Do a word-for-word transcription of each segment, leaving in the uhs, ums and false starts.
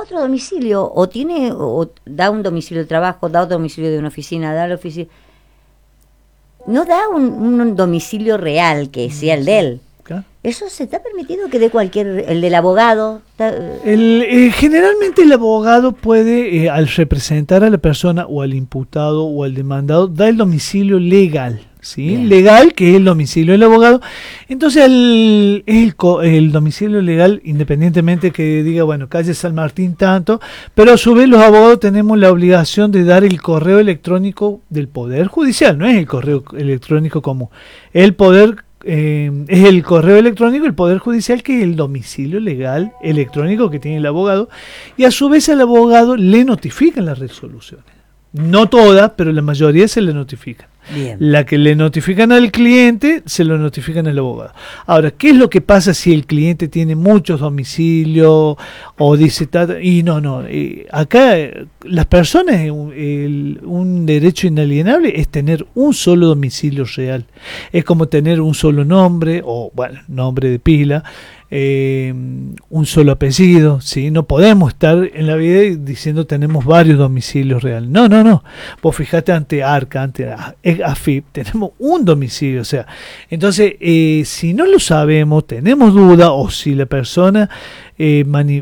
otro domicilio, o tiene, o da un domicilio de trabajo, da otro domicilio de una oficina, da la oficina. No da un, un domicilio real que sea el de él. Claro. ¿Eso se está permitido que dé cualquier, el del abogado? El, eh, generalmente el abogado puede, eh, al representar a la persona o al imputado o al demandado, da el domicilio legal, ¿sí? Bien. Legal, que es el domicilio del abogado. Entonces el, el, el domicilio legal, independientemente que diga, bueno, calle San Martín tanto, pero a su vez los abogados tenemos la obligación de dar el correo electrónico del Poder Judicial, no es el correo electrónico común, el Poder Eh, es el correo electrónico del Poder Judicial, que es el domicilio legal electrónico que tiene el abogado, y a su vez al abogado le notifican las resoluciones. No todas, pero la mayoría se le notifican. Bien. La que le notifican al cliente, se lo notifican al abogado. Ahora, ¿qué es lo que pasa si el cliente tiene muchos domicilios o dice, y no, no, eh, acá eh, las personas, el, un derecho inalienable es tener un solo domicilio real. Es como tener un solo nombre, o bueno, nombre de pila, eh, un solo apellido, ¿sí? No podemos estar en la vida diciendo tenemos varios domicilios reales. No, no, no. Vos fijate ante ARCA, ante AFIP, tenemos un domicilio. O sea, entonces, eh, si no lo sabemos, tenemos duda, o si la persona eh, mani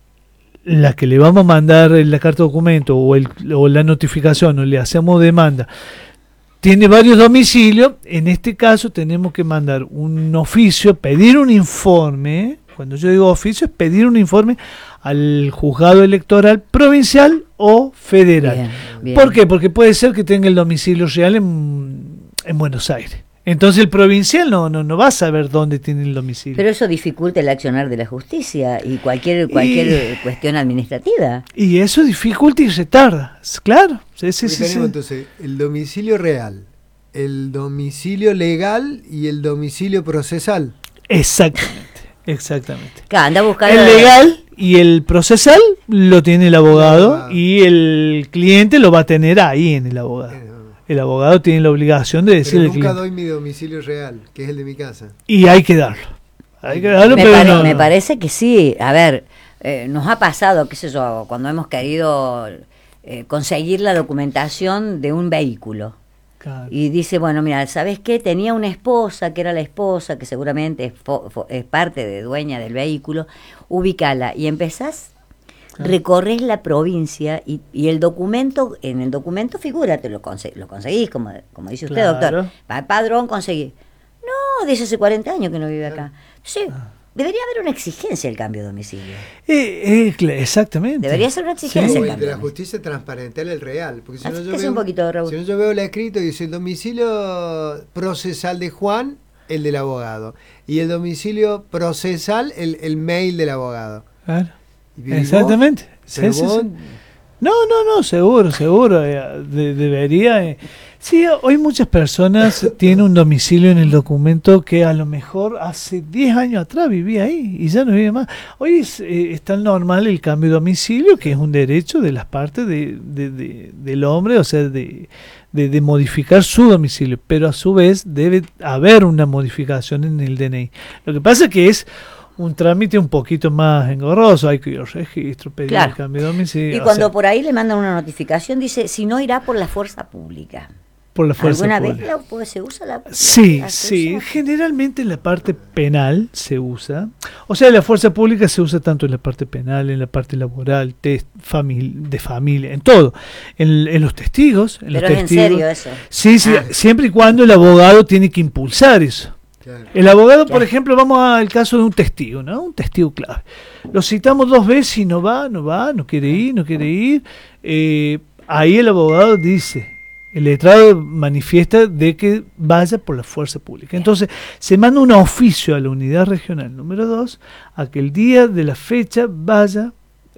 la que le vamos a mandar la carta de documento o, el, o la notificación, o le hacemos demanda, tiene varios domicilios, en este caso tenemos que mandar un oficio, pedir un informe. Cuando yo digo oficio, es pedir un informe al juzgado electoral provincial o federal. Bien, bien. ¿Por qué? Porque puede ser que tenga el domicilio real en, en Buenos Aires. Entonces el provincial no, no, no va a saber dónde tiene el domicilio. Pero eso dificulta el accionar de la justicia y cualquier cualquier y, cuestión administrativa. Y eso dificulta y retarda, claro. Sí, sí, sí, sí. Entonces, el domicilio real, el domicilio legal y el domicilio procesal. Exactamente, exactamente. Claro, anda buscando el legal y el procesal lo tiene el abogado, el y el cliente lo va a tener ahí en el abogado. El abogado tiene la obligación de decirle al cliente. Nunca doy mi domicilio real, que es el de mi casa. Y hay que darlo. Hay que darlo, me pero pare, no, me no. parece que sí. A ver, eh, nos ha pasado, qué sé yo, cuando hemos querido eh, conseguir la documentación de un vehículo. Claro. Y dice, bueno, mira, ¿sabes qué? Tenía una esposa, que era la esposa, que seguramente es, fo, fo, es parte de dueña del vehículo, ubicala. Y empezás... Claro. Recorres la provincia y, y el documento, en el documento figura, te lo, conse lo conseguís, como, como dice usted, claro. Doctor. Pa padrón conseguí. No, dice hace cuarenta años que no vive acá. Sí, ah. Debería haber una exigencia el cambio de domicilio. Eh, eh, exactamente. Debería ser una exigencia. Sí. El de la justicia transparental el real. Porque si no, yo veo, un poquito, si no yo veo el escrito y dice el domicilio procesal de Juan, el del abogado. Y el domicilio procesal, el, el mail del abogado. Claro. Exactamente. Sí, sí, sí. No, no, no, seguro, seguro. Eh, de, debería. Eh. Sí, hoy muchas personas tienen un domicilio en el documento que a lo mejor hace diez años atrás vivía ahí y ya no vive más. Hoy es, eh, es tan normal el cambio de domicilio, que es un derecho de las partes de, de, de, del hombre, o sea, de, de, de modificar su domicilio, pero a su vez debe haber una modificación en el D N I. Lo que pasa es que es un trámite un poquito más engorroso, hay que ir al registro, pedir claro. el cambio de domicilio. Y cuando sea, por ahí le mandan una notificación, dice, si no irá por la fuerza pública. Por la fuerza ¿Alguna pública. vez la, se usa la Sí, la sí, usa? Generalmente en la parte penal se usa. O sea, la fuerza pública se usa tanto en la parte penal, en la parte laboral, de, famili de familia, en todo. En, en los testigos. En Pero los es testigos. En serio eso. Sí, sí, ah. siempre y cuando el abogado tiene que impulsar eso. Claro. El abogado, claro. por ejemplo, vamos al caso de un testigo, ¿no? Un testigo clave. Lo citamos dos veces y no va, no va, no quiere ir, no quiere ir. Eh, ahí el abogado dice, el letrado manifiesta de que vaya por la fuerza pública. Entonces, se manda un oficio a la unidad regional número dos a que el día de la fecha vaya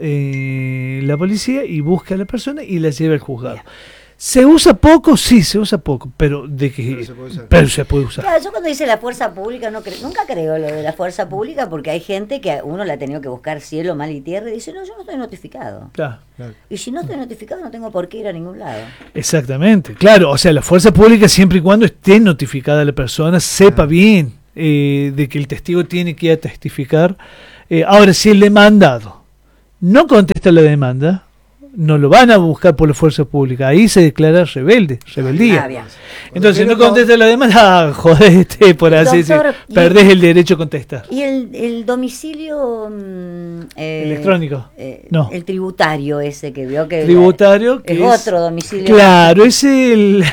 eh, la policía y busque a la persona y la lleve al juzgado. Bien. ¿Se usa poco? Sí, se usa poco, pero de que pero se puede usar. Pero se puede usar. Claro, yo cuando dice la fuerza pública, no cre nunca creo lo de la fuerza pública, porque hay gente que uno la ha tenido que buscar cielo, mal y tierra, y dice, no, yo no estoy notificado. Claro, claro. Y si no estoy notificado, no tengo por qué ir a ningún lado. Exactamente, claro, o sea, la fuerza pública siempre y cuando esté notificada la persona, sepa ah. bien eh, de que el testigo tiene que ir a testificar. Eh, ahora, si el demandado no contesta la demanda, no lo van a buscar por la fuerza pública, ahí se declara rebelde, rebeldía. Ah, entonces no contesta la demanda, ah, jodete, por así decir, perdés el derecho a contestar. ¿Y el, el domicilio eh, electrónico? Eh, no. El tributario ese que vio que tributario es, que es otro domicilio. Claro, es el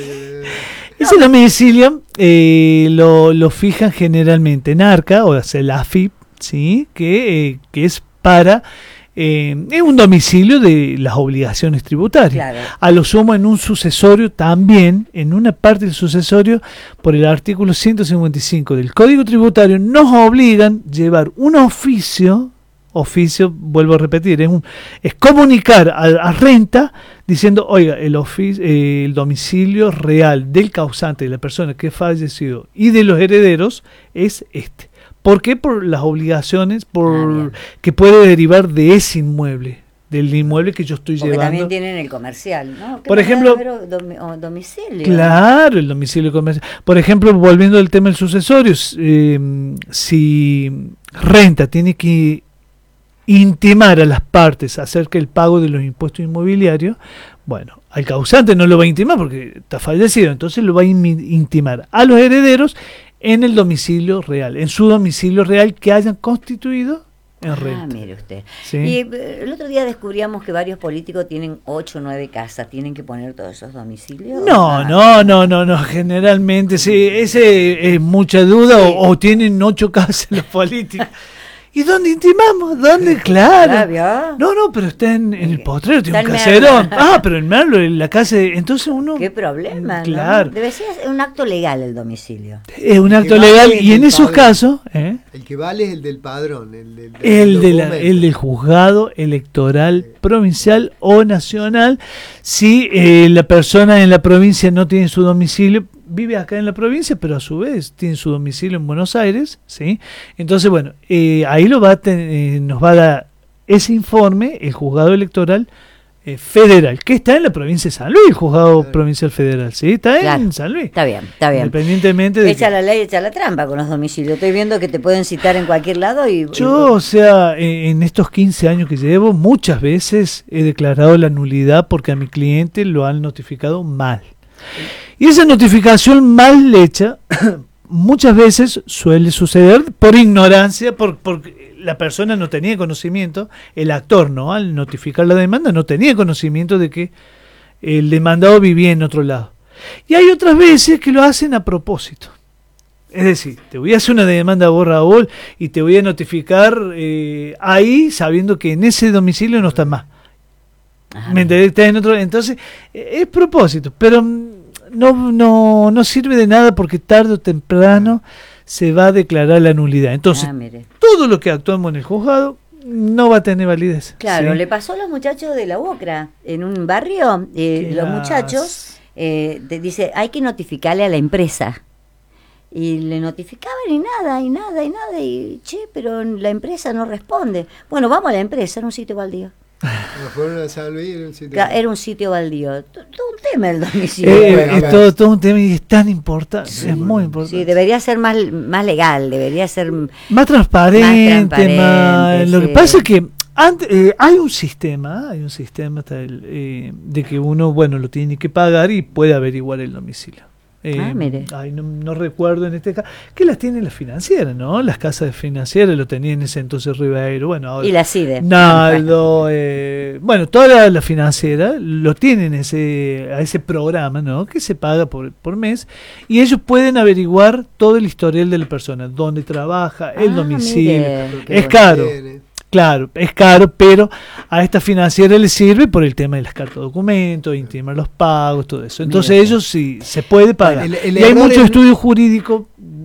ese domicilio eh, lo, lo fijan generalmente en ARCA, o sea, la A F I P, ¿sí? que, eh, que es para Eh, es un domicilio de las obligaciones tributarias. Claro. A lo sumo en un sucesorio también, en una parte del sucesorio, por el artículo ciento cincuenta y cinco del Código Tributario, nos obligan a llevar un oficio, oficio, vuelvo a repetir, es, un, es comunicar a, a renta diciendo, oiga, el, oficio, eh, el domicilio real del causante, de la persona que ha fallecido y de los herederos es este. ¿Por qué? Por las obligaciones por ah, que puede derivar de ese inmueble, del inmueble que yo estoy Porque llevando. También tienen el comercial, ¿no? Por ejemplo, domi o domicilio. Claro, el domicilio comercial. Por ejemplo, volviendo al tema del sucesorio, eh, si renta tiene que intimar a las partes acerca del pago de los impuestos inmobiliarios, bueno, al causante no lo va a intimar porque está fallecido, entonces lo va a intimar a los herederos en el domicilio real, en su domicilio real que hayan constituido en renta. Ah, mire usted. ¿Sí? Y eh, el otro día descubríamos que varios políticos tienen ocho o nueve casas. ¿Tienen que poner todos esos domicilios? No, ah, no, no, no, no. Generalmente, sí, ese es mucha duda. Sí. O, o tienen ocho casas los políticos. ¿Y dónde intimamos? ¿Dónde? Claro. No, no, pero está en, en el potrero, tiene un caserón. Ah, pero en Merlo, en la casa. Entonces uno. Qué problema, claro. ¿no? Debe ser un acto legal el domicilio. Es un acto legal y en esos casos. ¿eh? El que vale es el del padrón. El del, del, el, de la, el del juzgado electoral provincial o nacional. Si eh, la persona en la provincia no tiene su domicilio, vive acá en la provincia, pero a su vez tiene su domicilio en Buenos Aires, ¿sí? Entonces, bueno, eh, ahí lo va a ten, eh, nos va a dar ese informe el juzgado electoral eh, federal, que está en la provincia de San Luis, el juzgado claro. provincial federal, ¿sí? Está claro. en San Luis. Está bien, está bien. Independientemente de Echa que... la ley, echa la trampa con los domicilios. Estoy viendo que te pueden citar en cualquier lado y... Yo, y... o sea, en estos quince años que llevo, muchas veces he declarado la nulidad porque a mi cliente lo han notificado mal. Y esa notificación mal hecha muchas veces suele suceder por ignorancia, por, porque la persona no tenía conocimiento, el actor, ¿no? Al notificar la demanda no tenía conocimiento de que el demandado vivía en otro lado. Y hay otras veces que lo hacen a propósito. Es decir, te voy a hacer una demanda borra a bol y te voy a notificar eh, ahí sabiendo que en ese domicilio no está más. Ah, ¿me entendés? Está en otro, entonces, es propósito, pero no, no, no sirve de nada porque tarde o temprano se va a declarar la nulidad. Entonces, ah, todo lo que actuamos en el juzgado no va a tener validez. Claro, ¿sí? Le pasó a los muchachos de la U O C R A en un barrio, eh, los muchachos, eh, te dice, hay que notificarle a la empresa. Y le notificaban y nada, y nada, y nada, y che, pero la empresa no responde. Bueno, vamos a la empresa, era un sitio baldío. Fueron a San Luis, era un sitio era un sitio baldío. Todo un tema el domicilio. Eh, bueno, es todo, todo un tema y es tan importante, sí, es muy importante. Sí, debería ser más, más legal, debería ser más transparente. Más transparente más, sí. Lo que pasa es que antes, eh, hay un sistema, hay un sistema tal, eh, de que uno, bueno, lo tiene que pagar y puede averiguar el domicilio. Eh, ah, mire. Ay, no, no recuerdo en este caso, que las tienen las financieras, ¿no? Las casas financieras lo tenían en ese entonces Ribeiro, bueno, ahora, y la CIDE. Naldo, eh, bueno, todas las la financieras lo tienen ese, a ese programa, ¿no? Que se paga por, por mes y ellos pueden averiguar todo el historial de la persona, dónde trabaja, el ah, domicilio, mire, es caro. Tiene. Claro, es caro, pero a esta financiera les sirve por el tema de las cartas de documentos, intimar los pagos, todo eso. Entonces Mira, ellos sí, se puede pagar. El, el y hay muchos en... estudios jurídicos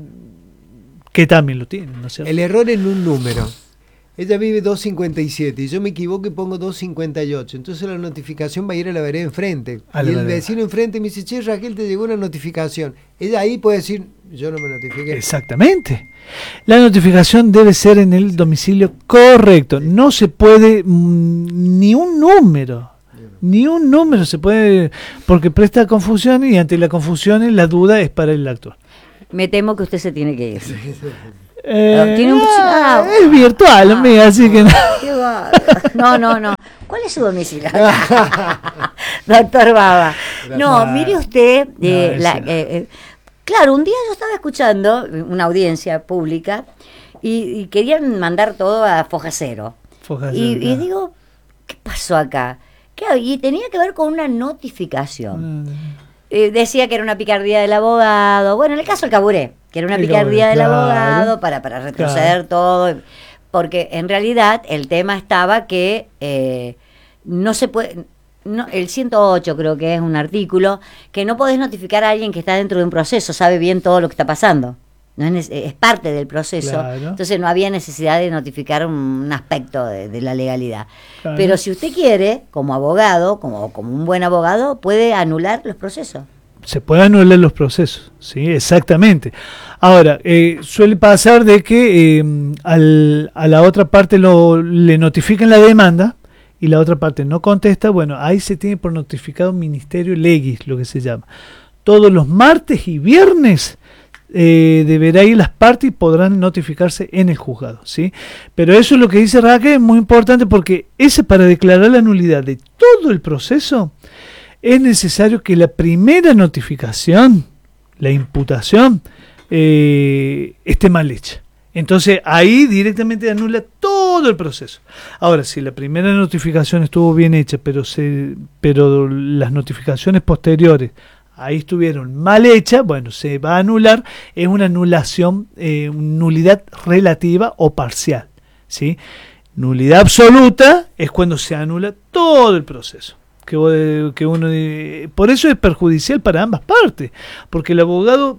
que también lo tienen, ¿no es cierto? El error en un número. Ella vive doscientos cincuenta y siete y yo me equivoco y pongo doscientos cincuenta y ocho. Entonces la notificación va a ir a la vereda enfrente. A y el vereda. Vecino enfrente me dice, che, Raquel, te llegó una notificación. Ella ahí puede decir, yo no me notifiqué. Exactamente. La notificación debe ser en el domicilio correcto. No se puede mmm, ni un número. Ni un número se puede, porque presta confusión y ante la confusión la duda es para el actor. Me temo que usted se tiene que ir. Eh, Tiene un ah, es virtual, ah, amiga, así que no. Qué no, no, no. ¿Cuál es su domicilio? Doctor Baba. No, mire usted, eh, no, la, eh, eh, claro, un día yo estaba escuchando una audiencia pública y, y querían mandar todo a foja cero. Foja cero, y, y digo, ¿qué pasó acá? ¿Qué? Y tenía que ver con una notificación. Mm. Eh, decía que era una picardía del abogado. Bueno, en el caso del Caburé, que era una picardía del claro, abogado para, para retroceder claro. todo. Porque en realidad el tema estaba que eh, no se puede... No, el ciento ocho creo que es un artículo que no podés notificar a alguien que está dentro de un proceso, sabe bien todo lo que está pasando. No es, es parte del proceso, claro. Entonces no había necesidad de notificar un, un aspecto de, de la legalidad. Claro. Pero si usted quiere, como abogado, como, como un buen abogado, puede anular los procesos. Se puede anular los procesos, sí, exactamente. Ahora, eh, suele pasar de que eh, al, a la otra parte lo, le notifican la demanda y la otra parte no contesta. Bueno, ahí se tiene por notificado Ministerio Legis, lo que se llama. Todos los martes y viernes Eh, deberá ir las partes y podrán notificarse en el juzgado, ¿sí? Pero eso es lo que dice Raquel, es muy importante porque ese para declarar la nulidad de todo el proceso es necesario que la primera notificación, la imputación, eh, esté mal hecha. Entonces ahí directamente anula todo el proceso. Ahora, si la primera notificación estuvo bien hecha, pero, se, pero las notificaciones posteriores ahí estuvieron mal hechas, bueno, se va a anular, es una anulación, eh, nulidad relativa o parcial, ¿sí? Nulidad absoluta es cuando se anula todo el proceso. Que, que uno, por eso es perjudicial para ambas partes, porque el abogado,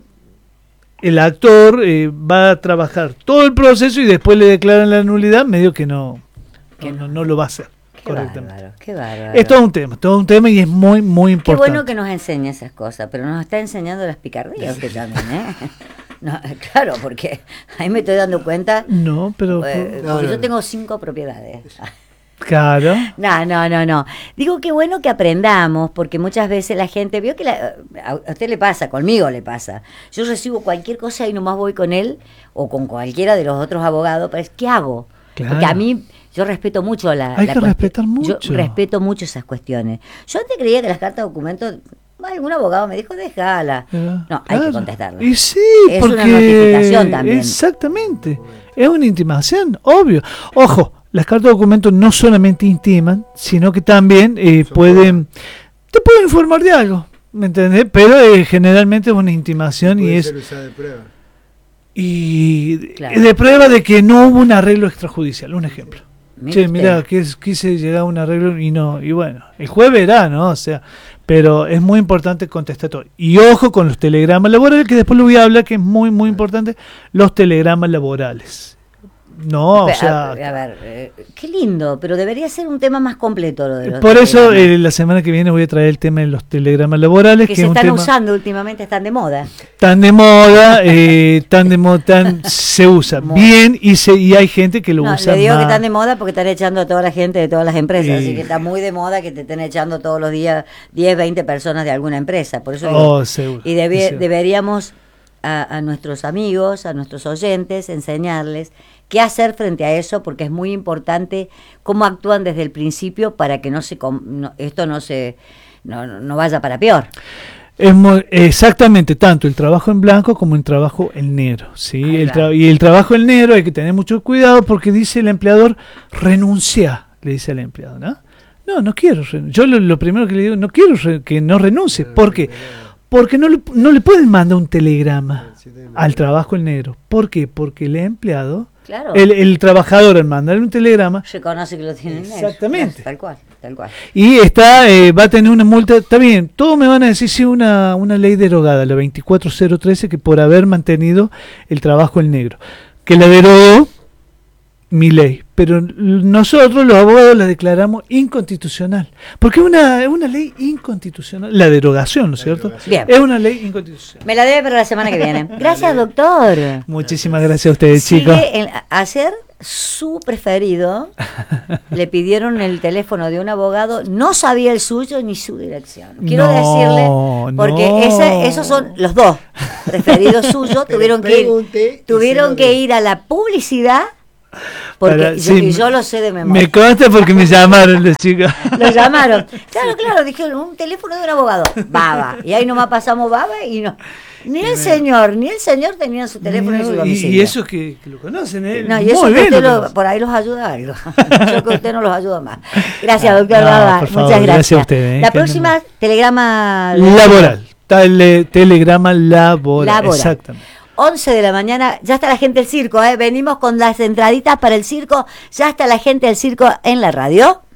el actor, eh, va a trabajar todo el proceso y después le declaran la nulidad, medio que no, que no, no lo va a hacer. Qué bárbaro, qué bárbaro. Es todo un tema, todo un tema y es muy, muy importante. Qué bueno que nos enseña esas cosas, pero nos está enseñando las picardías usted también, ¿eh? No, claro, porque ahí me estoy dando cuenta. No, pero... Eh, no, porque no, yo tengo cinco propiedades. Claro. No, no, no, no. Digo qué bueno que aprendamos, porque muchas veces la gente vio que la, a usted le pasa, conmigo le pasa. Yo recibo cualquier cosa y nomás voy con él o con cualquiera de los otros abogados, pero ¿qué hago? Claro. Porque a mí... Yo respeto mucho la... Hay la que respetar mucho. Yo respeto mucho esas cuestiones. Yo antes creía que las cartas de documentos... Algún abogado me dijo, déjala. No, claro. Hay que contestarla. Y sí, es porque... una notificación también. Exactamente. Es una intimación, obvio. Ojo, las cartas de documentos no solamente intiman, sino que también eh, pueden... Te pueden informar de algo, ¿me entendés? Pero eh, generalmente es una intimación y es... De prueba. Y claro. De prueba de que no hubo un arreglo extrajudicial, un ejemplo. Che, mira, quise llegar a un arreglo y no, y bueno, el juez verá, ¿no? O sea, pero es muy importante contestar todo. Y ojo con los telegramas laborales, que después lo voy a hablar, que es muy, muy importante, los telegramas laborales. No, pero, o sea... A, a ver, eh, qué lindo, pero debería ser un tema más completo lo de los Por eso eh, la semana que viene voy a traer el tema de los telegramas laborales. Que, que se es un están tema, usando últimamente, están de moda. Tan de moda, eh, tan de moda, tan se usa moda. Bien y se y hay gente que lo no, usa le digo más. que están de moda porque están echando a toda la gente de todas las empresas, sí. Así que está muy de moda que te estén echando todos los días diez, veinte personas de alguna empresa. Por eso oh, digo, seguro, y debe, deberíamos a, a nuestros amigos, a nuestros oyentes, enseñarles qué hacer frente a eso, porque es muy importante cómo actúan desde el principio para que no se no, esto no se no, no vaya para peor. Es muy, exactamente, tanto el trabajo en blanco como el trabajo en negro, ¿sí? El tra- y el trabajo en negro hay que tener mucho cuidado porque dice el empleador, renuncia, le dice al empleado, ¿no? No, no quiero, yo lo, lo primero que le digo, no quiero re- que no renuncie, ¿por qué? Porque no le, no le pueden mandar un telegrama al trabajo en negro. ¿Por qué? Porque el empleado... Claro. El, el trabajador al mandarle un telegrama reconoce que lo tiene en exactamente, tal cual, tal cual. Y está eh, va a tener una multa, está bien, todos me van a decir si sí, una, una ley derogada, la veinticuatro cero trece, que por haber mantenido el trabajo en negro, que la derogó mi ley, pero nosotros los abogados la declaramos inconstitucional, porque es una, es una ley inconstitucional, la derogación, ¿no es cierto? Bien. Es una ley inconstitucional. Me la debe para la semana que viene. Gracias, doctor. Muchísimas gracias a ustedes, Sigue chicos. En, ayer su preferido le pidieron el teléfono de un abogado, no sabía el suyo ni su dirección. Quiero no, decirle, porque no. ese, esos son los dos. referido suyo, tuvieron que ir, tuvieron que ir a la publicidad. Porque Para, yo, sí, yo lo sé de memoria. Me consta porque me llamaron los chicos. Lo llamaron. Claro, claro, dijeron un teléfono de un abogado. Baba. Y ahí nomás pasamos baba y no. Ni el señor, ni el señor tenía su teléfono no, en su domicilio. Y, y esos que, que lo conocen, ¿eh? No, y eso que usted lo, por ahí los ayuda algo. Yo que usted no los ayuda más. Gracias, doctor Baba. No, Muchas favor, gracias. gracias a usted, ¿eh? La próxima, no... telegrama laboral. Tele, telegrama laboral. laboral. Exactamente. once de la mañana, ya está la gente del circo, ¿eh? Venimos con las entraditas para el circo, ya está la gente del circo en la radio.